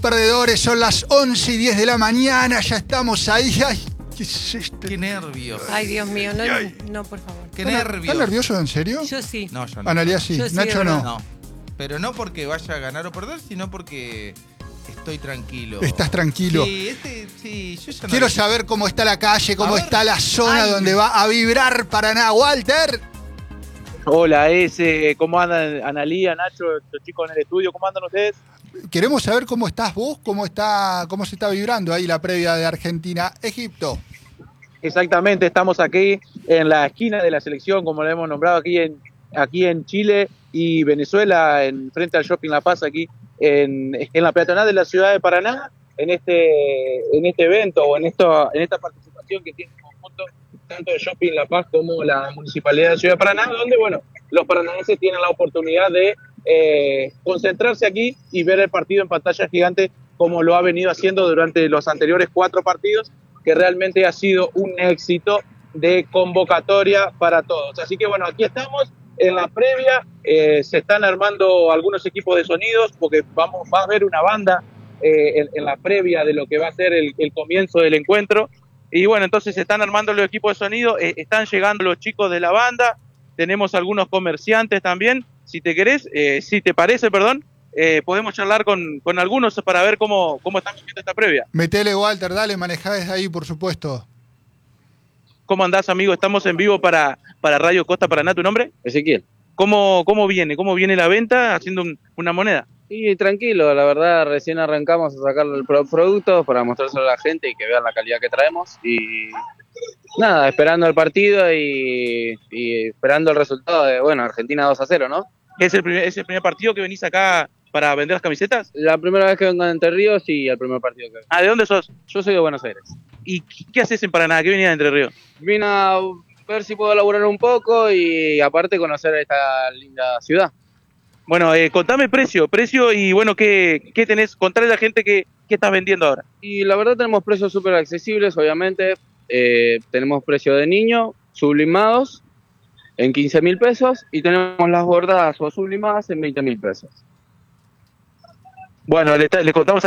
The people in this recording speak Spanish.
Perdedores, son las 11:10 de la mañana, ya estamos ahí. Ay, ¿qué es esto? Qué nervios. Ay, Dios mío, no, por favor. Qué nervios. ¿Están nerviosos, en serio? Yo sí. No, yo no. Analia sí, Yo sí, Nacho de no. verdad. No. Pero no porque vaya a ganar o perder, sino porque estoy tranquilo. Estás tranquilo. Sí, yo ya no. Quiero saber cómo está la calle, cómo A ver. está la zona Ay. donde va a vibrar Paraná. Walter. Hola, ¿cómo andan Analía, Nacho, los chicos en el estudio? ¿Cómo andan ustedes? Queremos saber cómo estás vos, cómo se está vibrando ahí la previa de Argentina-Egipto. Exactamente, estamos aquí en la esquina de la selección, como lo hemos nombrado, aquí en Chile y Venezuela, frente al Shopping La Paz, aquí en la peatonal de la ciudad de Paraná, en este evento o en esta participación que tiene en conjunto tanto el Shopping La Paz como la Municipalidad de la Ciudad de Paraná, donde, bueno, los paranaenses tienen la oportunidad de concentrarse aquí y ver el partido en pantalla gigante como lo ha venido haciendo durante los anteriores 4 partidos, que realmente ha sido un éxito de convocatoria para todos. Así que bueno, aquí estamos en la previa, se están armando algunos equipos de sonidos porque va a haber una banda en la previa de lo que va a ser el comienzo del encuentro. Y bueno, entonces se están armando los equipos de sonido, están llegando los chicos de la banda, tenemos algunos comerciantes también. Si te parece, podemos charlar con algunos para ver cómo están viviendo esta previa. Metele, Walter, dale, manejá desde ahí, por supuesto. ¿Cómo andás, amigo? Estamos en vivo para Radio Costa Paraná. ¿Tu nombre? Ezequiel. ¿Cómo viene? ¿Cómo viene la venta haciendo una moneda? Y tranquilo, la verdad, recién arrancamos a sacar el producto para mostrárselo a la gente y que vean la calidad que traemos. Y nada, esperando el partido y esperando el resultado de, bueno, Argentina 2-0, ¿no? ¿Es el primer partido que venís acá para vender las camisetas? La primera vez que vengo a Entre Ríos y el primer partido que vengo. ¿De dónde sos? Yo soy de Buenos Aires. ¿Y qué haces en Paraná? ¿Qué venís de Entre Ríos? Vine a ver si puedo laburar un poco y aparte conocer esta linda ciudad. Bueno, contame precio y bueno, ¿qué tenés? Contale a la gente qué estás vendiendo ahora. Y la verdad tenemos precios súper accesibles, obviamente. Tenemos precio de niño, sublimados, en 15.000 pesos. Y tenemos las bordadas o sublimadas en 20.000 pesos. Bueno, le contamos